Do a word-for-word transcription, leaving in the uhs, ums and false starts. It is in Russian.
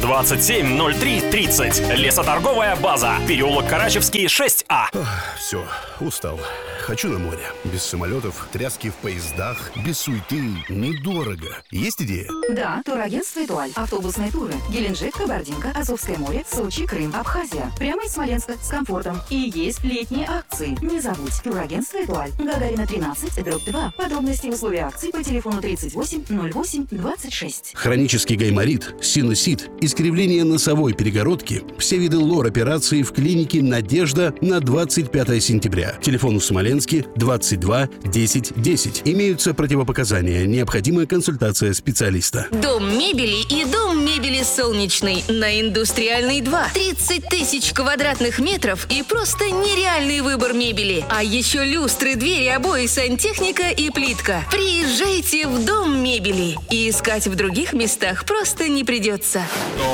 двадцать семь ноль три тридцать. Лесоторговая база. Переулок Карачевский, шесть А. Все, устал. Хочу на море. Без самолетов, тряски в поездах, без суеты, недорого. Есть идея? Да, турагентство «Этуаль». Автобусные туры. Геленджик, Кабардинка, Азовское море, Сочи, Крым, Абхазия. Прямо из Смоленска, с комфортом. И есть летние акции. Не забудь. Турагентство «Этуаль». Гагарина, тринадцать, дробь два. Подробности и условия акций по телефону тридцать восемь ноль восемь двадцать шесть. Хронический гайморит, синусит, искривление носовой перегородки. Все виды лор-операции в клинике «Надежда» на двадцать пятое сентября. Телефон в Смоленске двадцать два десять десять. Имеются противопоказания. Необходима консультация специалиста. Дом мебели и дом мебели «Солнечный» на Индустриальной два. тридцать тысяч квадратных метров и просто нереальный выбор мебели. А еще люстры, двери, обои, сантехника и плитка. Приезжайте в дом мебели. И искать в других местах просто не придется.